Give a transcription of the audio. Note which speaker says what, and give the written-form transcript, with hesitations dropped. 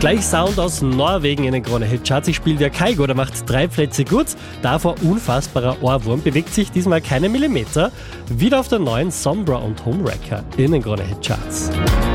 Speaker 1: Gleich Sound aus Norwegen in den Krone-Hitcharts. Ich spiele der Kaigo, der macht 3 Plätze gut. Davor unfassbarer Ohrwurm, bewegt sich diesmal keine Millimeter. Wieder auf der neuen Sombra und Homewrecker in den Krone-Hitcharts.